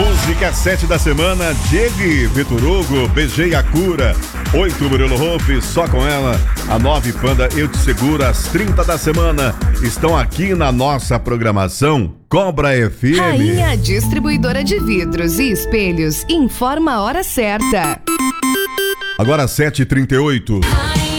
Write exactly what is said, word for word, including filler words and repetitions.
Música sete da semana, Diego, Vitor Hugo, Beijei a Cura. oito, Murilo Hope, Só Com Ela. A nove, Panda, Eu Te Seguro. As trinta da semana estão aqui na nossa programação Cobra F M. Rainha Distribuidora de Vidros e Espelhos informa a hora certa. Agora sete e trinta e oito.